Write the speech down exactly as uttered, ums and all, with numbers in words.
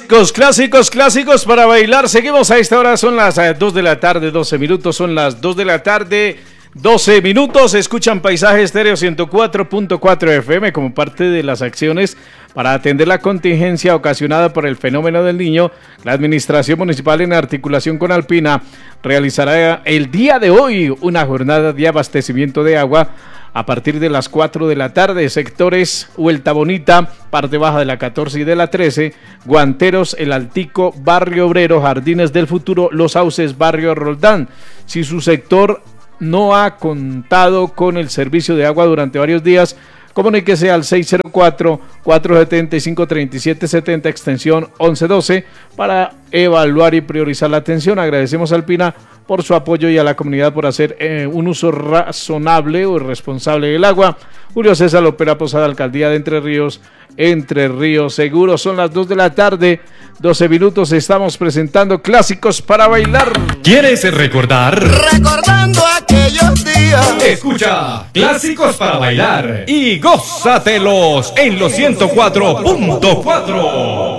Clásicos, clásicos, clásicos para bailar. Seguimos a esta hora, son las dos de la tarde, doce minutos, son las dos de la tarde, doce minutos. Escuchan Paisaje Estéreo ciento cuatro punto cuatro F M como parte de las acciones para atender la contingencia ocasionada por el fenómeno del Niño. La Administración Municipal, en articulación con Alpina, realizará el día de hoy una jornada de abastecimiento de agua a partir de las cuatro de la tarde, sectores Vuelta Bonita, parte baja de la catorce y de la trece, Guanteros, El Altico, Barrio Obrero, Jardines del Futuro, Los Sauces, Barrio Roldán. Si su sector no ha contado con el servicio de agua durante varios días, comuníquese al seis cero cuatro, cuatro siete cinco, tres siete siete cero, extensión once doce, para evaluar y priorizar la atención. Agradecemos a Alpina por su apoyo y a la comunidad por hacer eh, un uso razonable o responsable del agua. Julio César Opera Posada, Alcaldía de Entre Ríos, Entre Ríos Seguros. Son las dos de la tarde, doce minutos. Estamos presentando Clásicos para Bailar. ¿Quieres recordar? Recordando aquellos días. Escucha Clásicos para Bailar y gózatelos en los ciento cuatro punto cuatro.